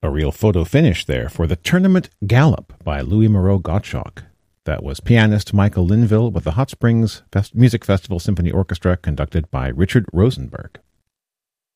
A real photo finish there for the Tournament Gallop by Louis Moreau Gottschalk. That was pianist Michael Linville with the Hot Springs Music Festival Symphony Orchestra conducted by Richard Rosenberg.